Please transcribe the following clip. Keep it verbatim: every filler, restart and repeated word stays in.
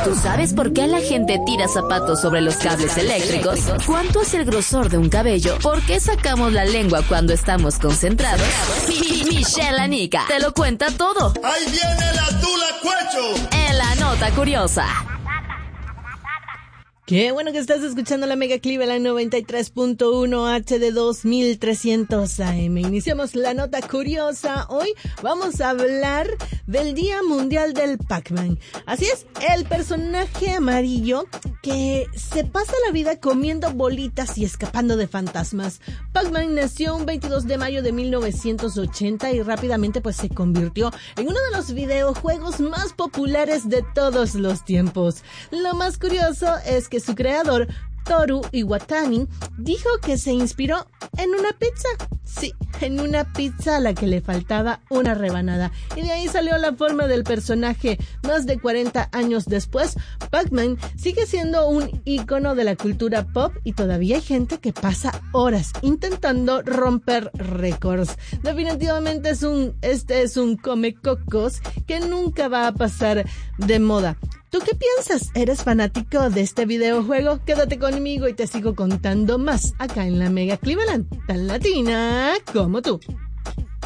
¿Tú sabes por qué la gente tira zapatos sobre los cables eléctricos? ¿Cuánto es el grosor de un cabello? ¿Por qué sacamos la lengua cuando estamos concentrados? Mi- Michelle Anica te lo cuenta todo. ¡Ahí viene la tula cuecho! En la nota curiosa. Qué bueno que estás escuchando la Mega Cleveland noventa y tres punto uno H D dos mil trescientos A M. Iniciamos la nota curiosa. Hoy vamos a hablar del Día Mundial del Pac-Man. Así es, el personaje amarillo que se pasa la vida comiendo bolitas y escapando de fantasmas. Pac-Man nació un veintidós de mayo de mil novecientos ochenta y rápidamente pues se convirtió en uno de los videojuegos más populares de todos los tiempos. Lo más curioso es que su creador, Toru Iwatani, dijo que se inspiró en una pizza. Sí, en una pizza a la que le faltaba una rebanada. Y de ahí salió la forma del personaje. Más de cuarenta años después, Pac-Man sigue siendo un ícono de la cultura pop y todavía hay gente que pasa horas intentando romper récords. Definitivamente es un, este es un comecocos que nunca va a pasar de moda. ¿Tú qué piensas? ¿Eres fanático de este videojuego? Quédate conmigo y te sigo contando más acá en la Mega Cleveland, tan latina como tú.